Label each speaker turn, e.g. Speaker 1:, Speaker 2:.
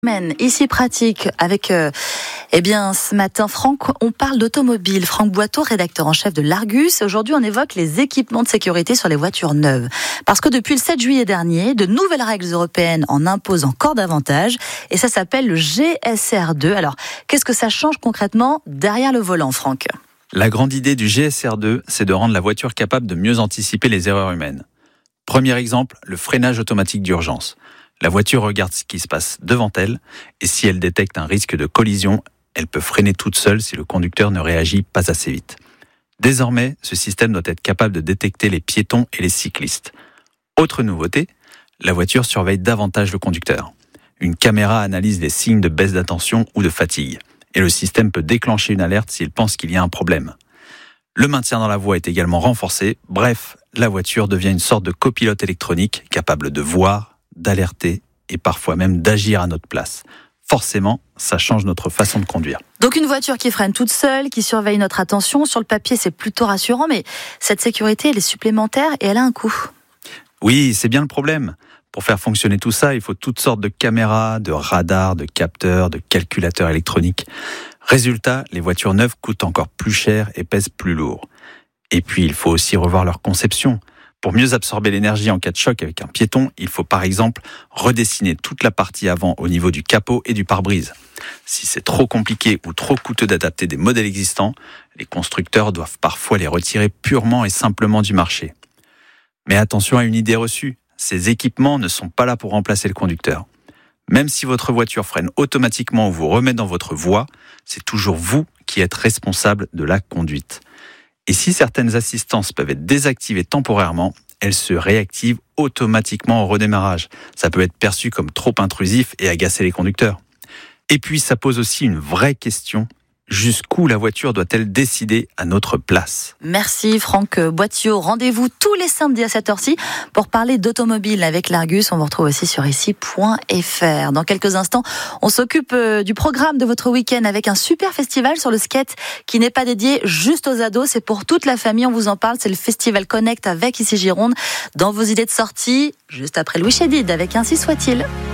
Speaker 1: Ici pratique avec ce matin Franck, on parle d'automobile. Franck Boiteau, rédacteur en chef de l'Argus. Aujourd'hui, on évoque les équipements de sécurité sur les voitures neuves. Parce que depuis le 7 juillet dernier, de nouvelles règles européennes en imposent encore davantage et ça s'appelle le GSR2. Alors, qu'est-ce que ça change concrètement derrière le volant, Franck ?
Speaker 2: La grande idée du GSR2, c'est de rendre la voiture capable de mieux anticiper les erreurs humaines. Premier exemple, le freinage automatique d'urgence. La voiture regarde ce qui se passe devant elle et si elle détecte un risque de collision, elle peut freiner toute seule si le conducteur ne réagit pas assez vite. Désormais, ce système doit être capable de détecter les piétons et les cyclistes. Autre nouveauté, la voiture surveille davantage le conducteur. Une caméra analyse les signes de baisse d'attention ou de fatigue et le système peut déclencher une alerte s'il pense qu'il y a un problème. Le maintien dans la voie est également renforcé. Bref, la voiture devient une sorte de copilote électronique capable de voir, d'alerter et parfois même d'agir à notre place. Forcément, ça change notre façon de conduire.
Speaker 1: Donc une voiture qui freine toute seule, qui surveille notre attention, sur le papier c'est plutôt rassurant, mais cette sécurité elle est supplémentaire et elle a un coût.
Speaker 2: Oui, c'est bien le problème. Pour faire fonctionner tout ça, il faut toutes sortes de caméras, de radars, de capteurs, de calculateurs électroniques. Résultat, les voitures neuves coûtent encore plus cher et pèsent plus lourd. Et puis il faut aussi revoir leur conception. Pour mieux absorber l'énergie en cas de choc avec un piéton, il faut par exemple redessiner toute la partie avant au niveau du capot et du pare-brise. Si c'est trop compliqué ou trop coûteux d'adapter des modèles existants, les constructeurs doivent parfois les retirer purement et simplement du marché. Mais attention à une idée reçue, ces équipements ne sont pas là pour remplacer le conducteur. Même si votre voiture freine automatiquement ou vous remet dans votre voie, c'est toujours vous qui êtes responsable de la conduite. Et si certaines assistances peuvent être désactivées temporairement, elles se réactivent automatiquement au redémarrage. Ça peut être perçu comme trop intrusif et agacer les conducteurs. Et puis ça pose aussi une vraie question. Jusqu'où la voiture doit-elle décider à notre place ?
Speaker 1: Merci Franck Boiteau. Rendez-vous tous les samedis à cette heure-ci pour parler d'automobile avec l'Argus. On vous retrouve aussi sur ici.fr. Dans quelques instants, on s'occupe du programme de votre week-end avec un super festival sur le skate qui n'est pas dédié juste aux ados. C'est pour toute la famille. On vous en parle. C'est le Festival Connect avec Ici Gironde. Dans vos idées de sortie, juste après Louis Chédid avec Ainsi soit-il.